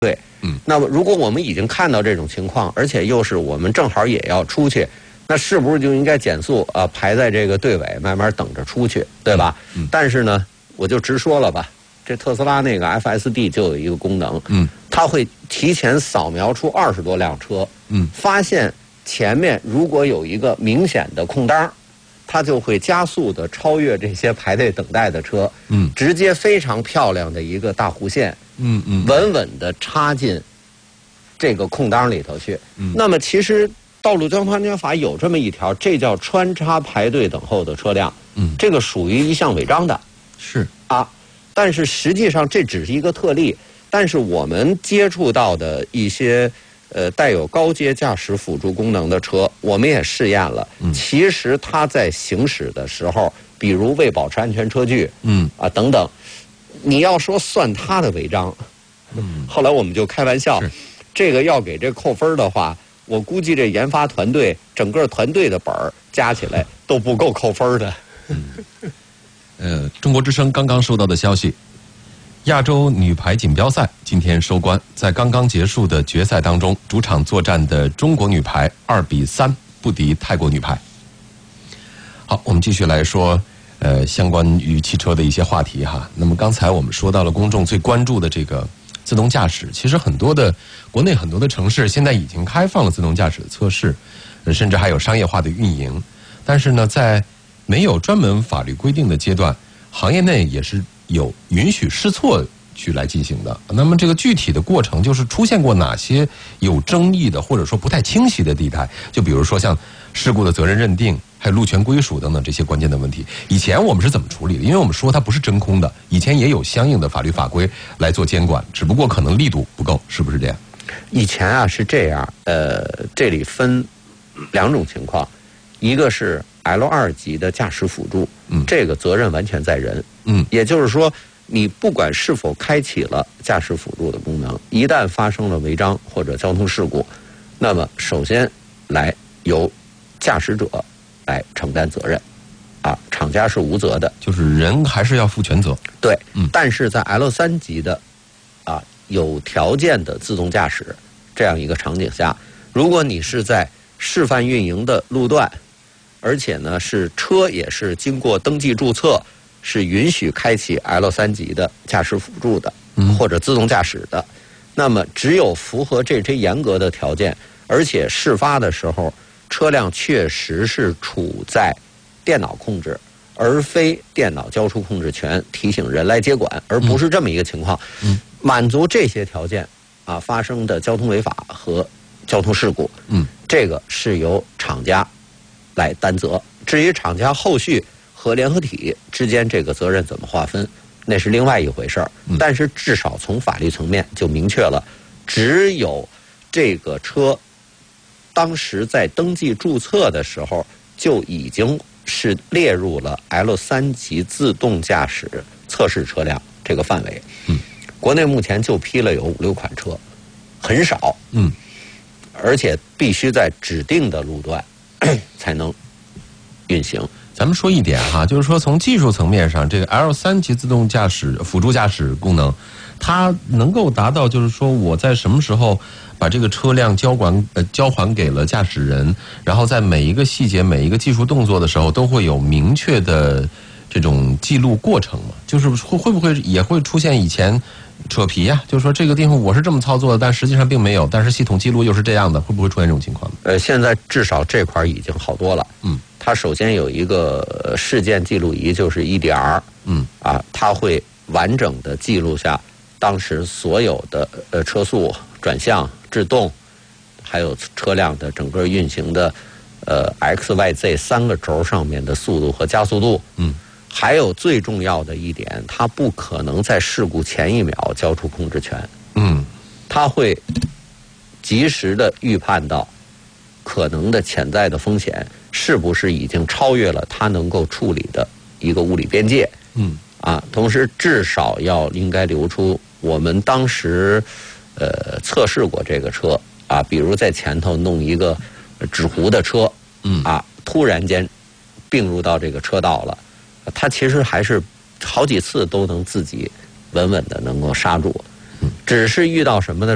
队。那么如果我们已经看到这种情况，而且又是我们正好也要出去，那是不是就应该减速排在这个队尾，慢慢等着出去，对吧？但是呢，我就直说了吧，这特斯拉那个 FSD 就有一个功能，它会提前扫描出20多辆车，发现前面如果有一个明显的空档，它就会加速的超越这些排队等待的车，直接非常漂亮的一个大弧线，稳稳的插进这个空档里头去。那么其实道路交通安全法有这么一条，这叫穿插排队等候的车辆，这个属于一项违章的， 是啊。但是实际上这只是一个特例，但是我们接触到的一些带有高阶驾驶辅助功能的车，我们也试验了。其实它在行驶的时候，比如未保持安全车距，等等，你要说算它的违章，后来我们就开玩笑，这个要给这扣分的话，我估计这研发团队整个团队的本儿加起来都不够扣分的。 中国之声刚刚收到的消息，亚洲女排锦标赛今天收官，在刚刚结束的决赛当中，主场作战的中国女排2比3不敌泰国女排。好，我们继续来说相关于汽车的一些话题哈。那么刚才我们说到了公众最关注的这个自动驾驶，其实国内很多的城市现在已经开放了自动驾驶的测试，甚至还有商业化的运营。但是呢，在没有专门法律规定的阶段，行业内也是有允许试错去来进行的。那么这个具体的过程就是出现过哪些有争议的或者说不太清晰的地带，就比如说像事故的责任认定还有路权归属等等这些关键的问题，以前我们是怎么处理的？因为我们说它不是真空的，以前也有相应的法律法规来做监管，只不过可能力度不够，是不是这样？ 以前是这样，这里分2种情况，一个是 L2 级的驾驶辅助，这个责任完全在人，也就是说，你不管是否开启了驾驶辅助的功能，一旦发生了违章或者交通事故，那么首先来由驾驶者来承担责任，厂家是无责的， 就是人还是要负全责。 对，但是在 L3 级的有条件的自动驾驶这样一个场景下，如果你是在示范运营的路段，而且呢是车也是经过登记注册，是允许开启 L3 级的驾驶辅助的，或者自动驾驶的，那么只有符合这些严格的条件，而且事发的时候车辆确实是处在电脑控制，而非电脑交出控制权提醒人来接管，而不是这么一个情况。满足这些条件发生的交通违法和交通事故，这个是由厂家来担责。至于厂家后续和联合体之间这个责任怎么划分，那是另外一回事儿。但是至少从法律层面就明确了，只有这个车当时在登记注册的时候就已经是列入了 L3 级自动驾驶测试车辆这个范围。国内目前就批了有5、6款车，很少。而且必须在指定的路段才能运行。 咱们说一点哈，就是说从技术层面上，这个 L3 级自动驾驶辅助驾驶功能，它能够达到就是说我在什么时候把这个车辆交还给了驾驶人，然后在每一个细节每一个技术动作的时候都会有明确的这种记录过程嘛？就是会不会也会出现以前扯皮呀？就是说这个地方我是这么操作的，但实际上并没有，但是系统记录又是这样的，会不会出现这种情况？ 现在至少这块已经好多了。它首先有一个事件记录仪，就是 EDR。它会完整的记录下当时所有的车速、转向、制动，还有车辆的整个运行的XYZ 3个轴上面的速度和加速度。还有最重要的一点，它不可能在事故前1秒交出控制权。它会及时的预判到可能的潜在的风险是不是已经超越了它能够处理的一个物理边界。同时至少应该留出我们当时测试过这个车比如在前头弄一个纸糊的车突然间并入到这个车道了，它其实还是好几次都能自己稳稳的能够刹住，只是遇到什么呢？